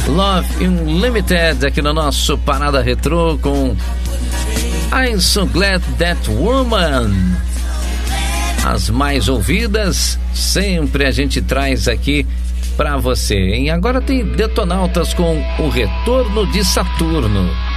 Love Unlimited aqui no nosso Parada Retrô com I'm So Glad That Woman. As mais ouvidas sempre a gente traz aqui pra você. E agora tem Detonautas com O Retorno de Saturno.